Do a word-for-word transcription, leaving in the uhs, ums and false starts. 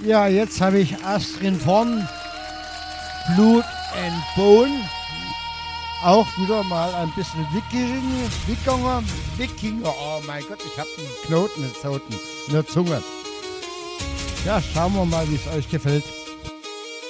Ja, jetzt habe ich Astrid Horn, Blut and Bone. Auch wieder mal ein bisschen Wikinger, Wikinger, Wikinger. Oh mein Gott, ich habe einen Knoten in der Zunge. Ja, schauen wir mal, wie es euch gefällt.